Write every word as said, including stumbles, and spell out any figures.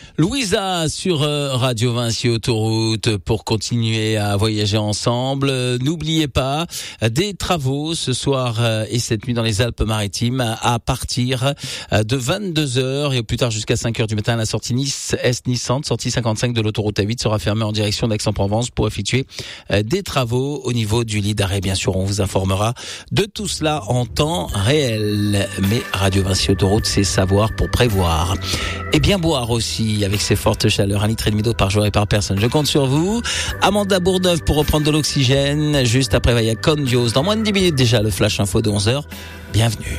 Louisa sur euh, Radio Vinci Autoroute pour continuer à voyager ensemble. Euh, n'oubliez pas euh, des travaux ce soir euh, et cette nuit dans les Alpes-Maritimes à partir euh, de vingt-deux heures et au plus tard jusqu'à cinq heures du matin. La sortie Nice Est Nice-Centre, sortie cinquante-cinq de l'autoroute A huit sera fermée en direction d'Aix-en-Provence pour effectuer euh, des travaux au niveau du lit d'arrêt. Bien sûr, on vous informera de tout cela en temps réel. Mais Radio Vinci Autoroute, c'est savoir pour prévoir. Et bien boire aussi avec ces fortes chaleurs, un litre et demi d'eau par jour et par personne. Je compte sur vous. Amanda Bourdeuve pour reprendre de l'oxygène. Juste après, il y a Condios. Dans moins de dix minutes déjà, le flash info de onze heures. Bienvenue.